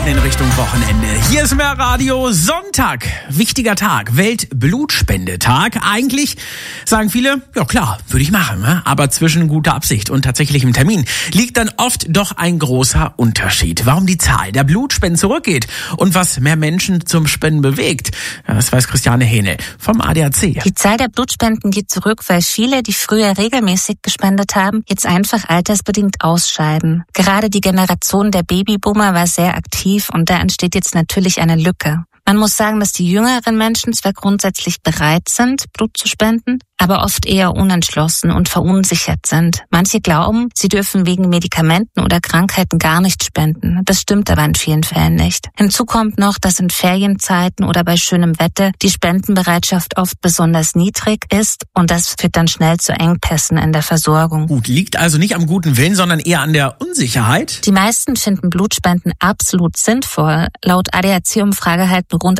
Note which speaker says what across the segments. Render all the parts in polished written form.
Speaker 1: in Richtung Wochenende. Hier ist mehr Radio. Sonntag, wichtiger Tag, Weltblutspendetag. Eigentlich sagen viele, ja klar, würde ich machen. Ne? Aber zwischen guter Absicht und tatsächlichem Termin liegt dann oft doch ein großer Unterschied. Warum die Zahl der Blutspenden zurückgeht und was mehr Menschen zum Spenden bewegt, das weiß Christiane Hähnel vom ADAC.
Speaker 2: Die Zahl der Blutspenden geht zurück, weil viele, die früher regelmäßig gespendet haben, jetzt einfach altersbedingt ausscheiden. Gerade die Generation der Babyboomer war sehr aktiv und da entsteht jetzt natürlich eine Lücke. Man muss sagen, dass die jüngeren Menschen zwar grundsätzlich bereit sind, Blut zu spenden, aber oft eher unentschlossen und verunsichert sind. Manche glauben, sie dürfen wegen Medikamenten oder Krankheiten gar nicht spenden. Das stimmt aber in vielen Fällen nicht. Hinzu kommt noch, dass in Ferienzeiten oder bei schönem Wetter die Spendenbereitschaft oft besonders niedrig ist und das führt dann schnell zu Engpässen in der Versorgung.
Speaker 1: Gut, liegt also nicht am guten Willen, sondern eher an der Unsicherheit?
Speaker 2: Die meisten finden Blutspenden absolut sinnvoll. Laut ADAC-Umfrage halten rund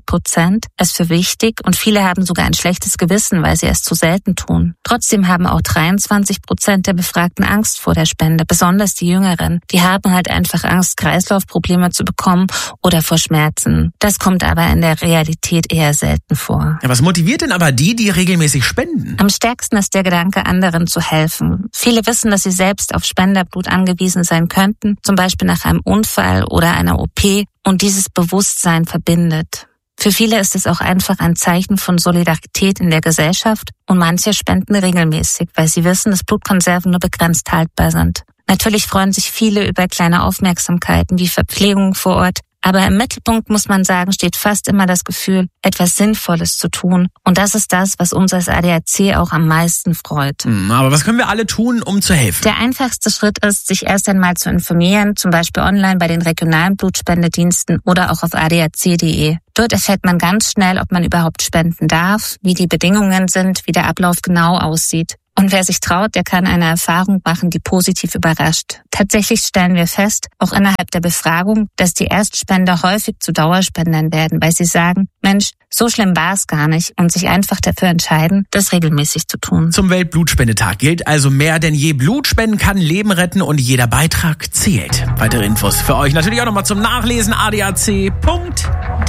Speaker 2: 80% es für wichtig und viele haben sogar ein schlechtes Gewissen, weil sie es zu selten tun. Trotzdem haben auch 23% der Befragten Angst vor der Spende, besonders die Jüngeren. Die haben halt einfach Angst, Kreislaufprobleme zu bekommen oder vor Schmerzen. Das kommt aber in der Realität eher selten vor.
Speaker 1: Ja, was motiviert denn aber die regelmäßig spenden?
Speaker 2: Am stärksten ist der Gedanke, anderen zu helfen. Viele wissen, dass sie selbst auf Spenderblut angewiesen sein könnten, zum Beispiel nach einem Unfall oder einer OP. Und dieses Bewusstsein verbindet. Für viele ist es auch einfach ein Zeichen von Solidarität in der Gesellschaft und manche spenden regelmäßig, weil sie wissen, dass Blutkonserven nur begrenzt haltbar sind. Natürlich freuen sich viele über kleine Aufmerksamkeiten wie Verpflegung vor Ort, aber im Mittelpunkt, muss man sagen, steht fast immer das Gefühl, etwas Sinnvolles zu tun. Und das ist das, was uns als ADAC auch am meisten freut.
Speaker 1: Aber was können wir alle tun, um zu helfen?
Speaker 2: Der einfachste Schritt ist, sich erst einmal zu informieren, zum Beispiel online bei den regionalen Blutspendediensten oder auch auf adac.de. Dort erfährt man ganz schnell, ob man überhaupt spenden darf, wie die Bedingungen sind, wie der Ablauf genau aussieht. Und wer sich traut, der kann eine Erfahrung machen, die positiv überrascht. Tatsächlich stellen wir fest, auch innerhalb der Befragung, dass die Erstspender häufig zu Dauerspendern werden, weil sie sagen, Mensch, so schlimm war es gar nicht und sich einfach dafür entscheiden, das regelmäßig zu tun.
Speaker 1: Zum Weltblutspendetag gilt also mehr denn je. Blutspenden kann Leben retten und jeder Beitrag zählt. Weitere Infos für euch natürlich auch nochmal zum Nachlesen adac.de.